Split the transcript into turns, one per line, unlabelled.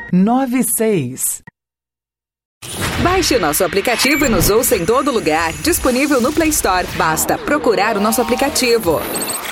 96.
Baixe o nosso aplicativo e nos ouça em todo lugar. Disponível no Play Store. Basta procurar o nosso aplicativo.